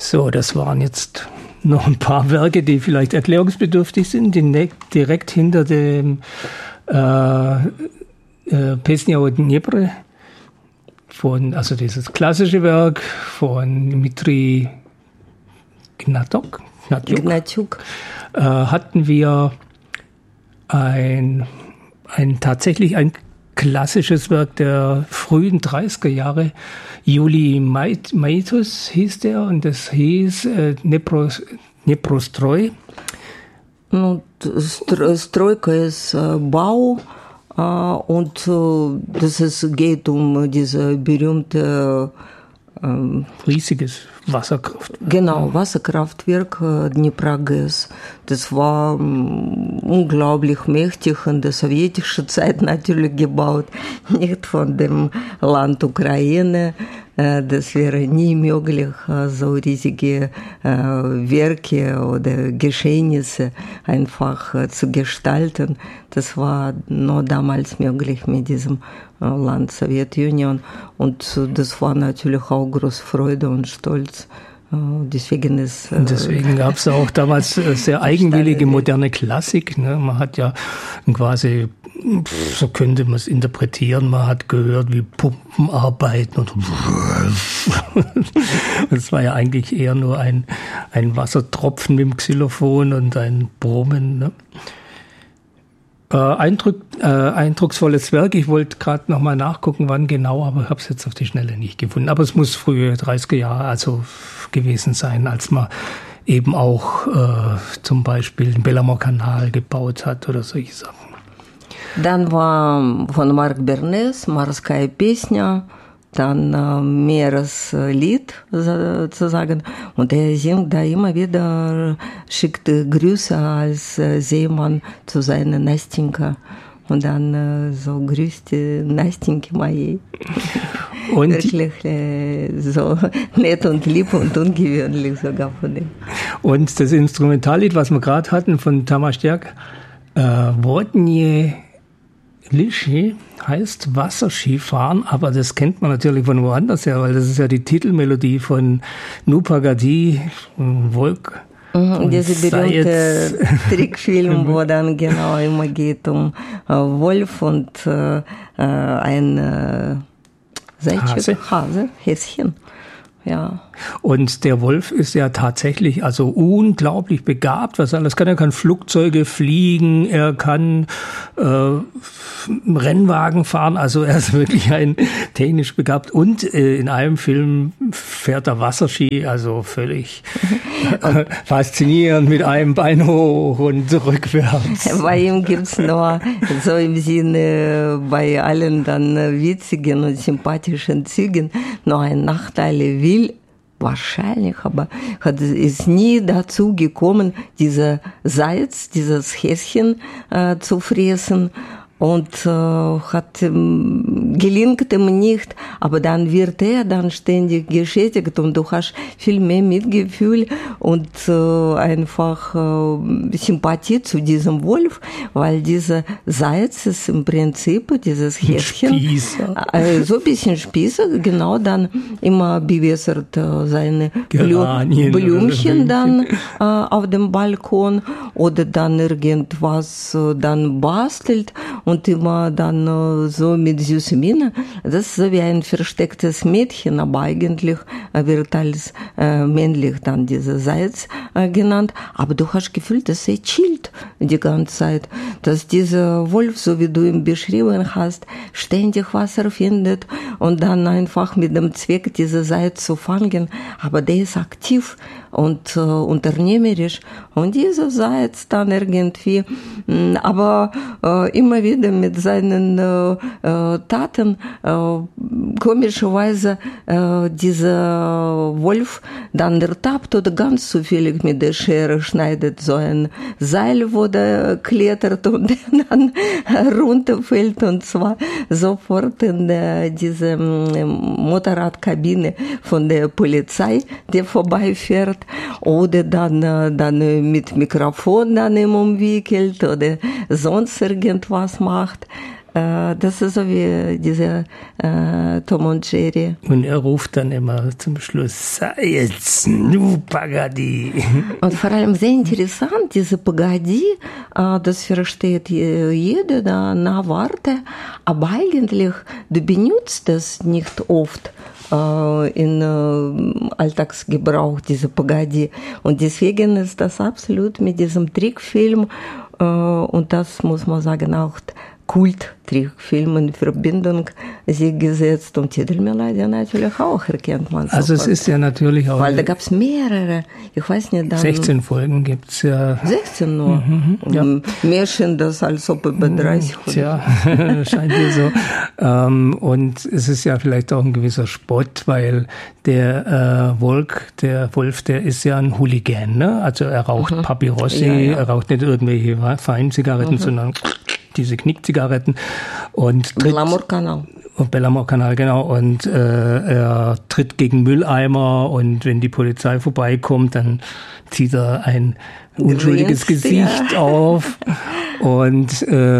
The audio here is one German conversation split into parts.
So, das waren jetzt noch ein paar Werke, die vielleicht erklärungsbedürftig sind, die direkt hinter dem Pesnya od Dnepr, also dieses klassische Werk von Dmitri Gnatyuk, hatten wir tatsächlich ein klassisches Werk der frühen 30er Jahre. Juli Maitus hieß der und das hieß Dneprostroi. Stroika ist Bau und geht um diese berühmte riesiges Wasserkraftwerk. Genau, Wasserkraftwerk Dnipro-GAZ. Das war unglaublich mächtig in der sowjetischen Zeit natürlich gebaut, nicht von dem Land Ukraine. Das wäre nie möglich, so riesige Werke oder Geschehnisse einfach zu gestalten. Das war nur damals möglich mit diesem Land Sowjetunion. Und das war natürlich auch große Freude und Stolz. Deswegen gab es auch damals sehr eigenwillige moderne Klassik. Ne? Man hat ja quasi, so könnte man es interpretieren, man hat gehört, wie Pumpen arbeiten und es war ja eigentlich eher nur ein Wassertropfen mit dem Xylophon und ein Brummen. Ne? Eindrucksvolles Werk. Ich wollte gerade noch mal nachgucken, wann genau, aber ich habe es jetzt auf die Schnelle nicht gefunden. Aber es muss frühe 30er Jahre also gewesen sein, als man eben auch zum Beispiel den Bellamont-Kanal gebaut hat oder solche Sachen. Dann war von Marc Bernays Morskaya Pesnya, dann Meereslied sozusagen. Und er singt da immer wieder, schickt Grüße als Seemann zu seiner Nastinka. Und dann so grüßt die Nastinki моей. Und wirklich so nett und lieb und ungewöhnlich sogar von ihm. Und das Instrumentallied, was wir gerade hatten von Tamas Terk, Vodnie Lishi, heißt Wasserskifahren, aber das kennt man natürlich von woanders her, weil das ist ja die Titelmelodie von Nu Pagadi, Volk. Dieser berühmte Trickfilm, wo dann genau immer geht um Wolf und ein Hase, Häschen. Ja. Und der Wolf ist ja tatsächlich also unglaublich begabt. Was alles kann er? Kann Flugzeuge fliegen, er kann Rennwagen fahren. Also er ist wirklich ein technisch begabt. Und in einem Film fährt er Wasserski, also völlig faszinierend mit einem Bein hoch und rückwärts. Bei ihm gibt's nur so im Sinne bei allen dann witzigen und sympathischen Zügen noch ein Nachteil. Er will wahrscheinlich, aber ist nie dazu gekommen, dieses Häschen zu fressen. Und gelingt ihm nicht, aber dann wird er dann ständig geschädigt und du hast viel mehr Mitgefühl und einfach Sympathie zu diesem Wolf, weil dieser Seitz ist im Prinzip dieses Häschen, so ein bisschen Spießer, genau, dann immer bewässert seine Blümchen dann auf dem Balkon oder dann irgendwas dann bastelt. Und immer dann so mit süßen Miene. Das ist so wie ein verstecktes Mädchen, aber eigentlich wird als männlich dann dieser Seitz genannt. Aber du hast Gefühl, dass er chillt die ganze Zeit. Dass dieser Wolf, so wie du ihn beschrieben hast, ständig Wasser findet und dann einfach mit dem Zweck, diese Seitz zu fangen. Aber der ist aktiv und unternehmerisch. Und dieser Seitz dann irgendwie, aber immer wieder mit seinen Taten, komischerweise dieser Wolf dann ertappt oder ganz zufällig mit der Schere schneidet so ein Seil, wo der klettert und dann runterfällt und zwar sofort in diese Motorradkabine von der Polizei, die vorbeifährt oder dann mit Mikrofon dann ihm umwickelt oder sonst irgendwas macht. das ist so wie diese Tom und Jerry. Und er ruft dann immer zum Schluss, sei jetzt nu Pagadi. Und vor allem sehr interessant, diese Pagadi, das versteht jeder, da, na warte, aber eigentlich, du benutzt das nicht oft in Alltagsgebrauch, diese Pagadi. Und deswegen ist das absolut mit diesem Trickfilm, und das muss man sagen, auch Kult-Trickfilm in Verbindung sich gesetzt, und Titelmelodie natürlich auch erkennt man. Also es ist ja natürlich auch... Weil da gab es mehrere, ich weiß nicht... Dann 16 Folgen gibt es ja. 16 nur? Ja. Märchen, das als ob über 30. Tja, scheint mir so. Und es ist ja vielleicht auch ein gewisser Spott, weil der Wolf, der ist ja ein Hooligan, ne? Also er raucht Papyrossi, er raucht nicht irgendwelche Feinzigaretten, sondern diese Knickzigaretten und Glamour-Kanal. Bellamont-Kanal, genau. Und er tritt gegen Mülleimer, und wenn die Polizei vorbeikommt, dann zieht er ein unschuldiges Gesicht auf. Und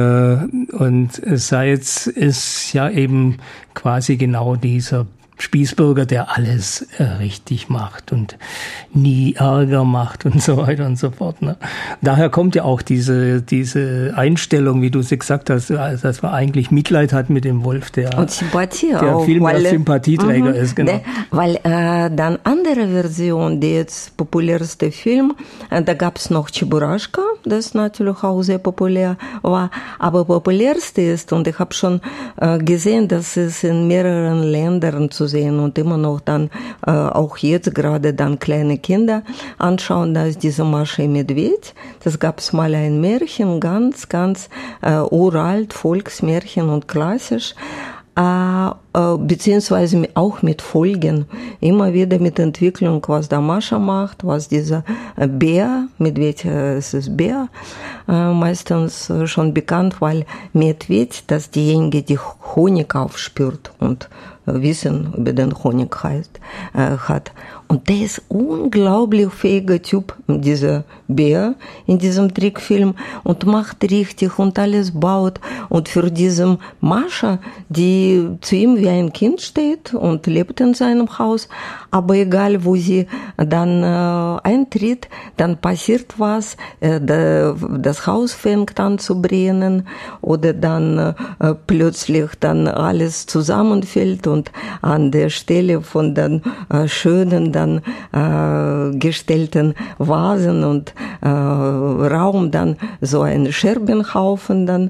Seitz ist ja eben quasi genau dieser Spießbürger, der alles richtig macht und nie Ärger macht und so weiter und so fort. Ne? Daher kommt ja auch diese Einstellung, wie du es gesagt hast, dass man eigentlich Mitleid hat mit dem Wolf, der, und Sympathie der auch, viel mehr Sympathieträger ist. Genau. Weil dann andere Version, die jetzt populärste Film, da gab es noch Cheburashka, das natürlich auch sehr populär war, aber populärste ist, und ich habe schon gesehen, dass es in mehreren Ländern zu sehen und immer noch dann auch jetzt gerade dann kleine Kinder anschauen, da ist diese Mascha Medved. Das gab es mal ein Märchen, ganz, ganz uralt, Volksmärchen und klassisch. Beziehungsweise auch mit Folgen, immer wieder mit Entwicklung, was der Mascha macht, was dieser Bär, Medved, es ist Bär, meistens schon bekannt, weil Medved, dass diejenige, die Honig aufspürt und Wissen über den Honig hat. Und der ist unglaublich fähiger Typ, dieser Bär in diesem Trickfilm, und macht richtig und alles baut. Und für diesen Mascha, die zu ihm wie ein Kind steht und lebt in seinem Haus, aber egal wo sie dann eintritt, dann passiert was, das Haus fängt an zu brennen oder dann plötzlich dann alles zusammenfällt und an der Stelle von den schönen dann gestellten Vasen und Raum dann so ein Scherbenhaufen dann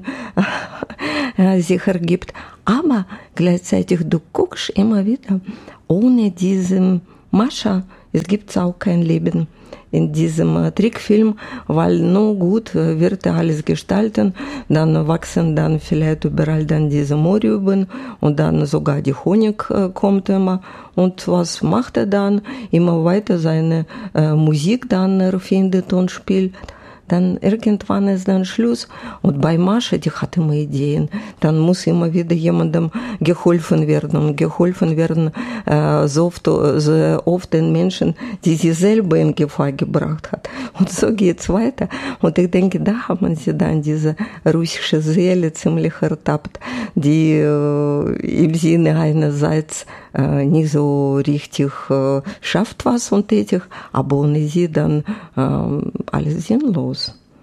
sich ergibt. Aber gleichzeitig, du guckst immer wieder, ohne diesen Mascha, es gibt auch kein Leben in diesem Trickfilm, weil nur gut wird alles gestalten, dann wachsen dann vielleicht überall dann diese Mohrrüben und dann sogar die Honig kommt immer. Und was macht er dann? Immer weiter seine Musik dann erfindet und spielt. Dann irgendwann ist dann Schluss. Und bei Mascha, die hat immer Ideen. Dann muss immer wieder jemandem geholfen werden. Und geholfen werden so oft den Menschen, die sie selber in Gefahr gebracht hat. Und so geht's weiter. Und ich denke, da haben sie dann diese russische Seele ziemlich ertappt, die im Sinne einerseits nicht so richtig schafft was und tätig, aber ohne sie dann alles sinnlos.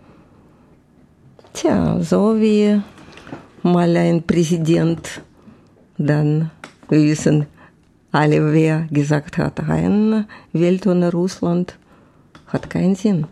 Tja, so wie mal ein Präsident, dann wissen alle, wer gesagt hat, eine Welt ohne Russland hat keinen Sinn.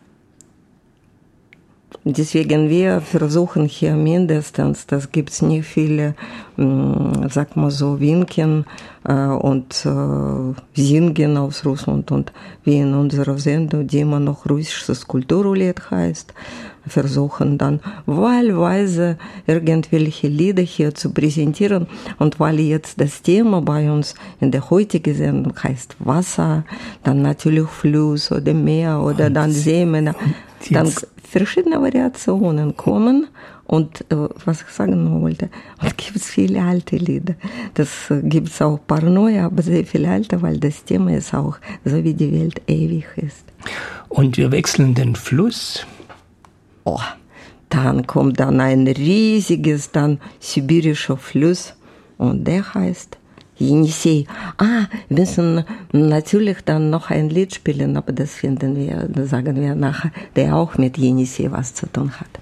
Deswegen wir versuchen hier mindestens, das gibt's nicht viele, sag mal so, Winken und Singen aus Russland, und wie in unserer Sendung, die immer noch russisches Kulturroulette heißt, versuchen dann wahlweise irgendwelche Lieder hier zu präsentieren. Und weil jetzt das Thema bei uns in der heutigen Sendung heißt Wasser, dann natürlich Fluss oder Meer oder dann Seemänner, dann verschiedene Variationen kommen. Und was ich sagen wollte, es gibt viele alte Lieder. Das gibt es auch ein paar neue, aber sehr viele alte, weil das Thema ist auch so, wie die Welt ewig ist. Und wir wechseln den Fluss. Oh, dann kommt dann ein riesiges, dann sibirischer Fluss und der heißt Jenisej. Wir müssen natürlich dann noch ein Lied spielen, aber das sagen wir nachher, der auch mit Jenisej was zu tun hat.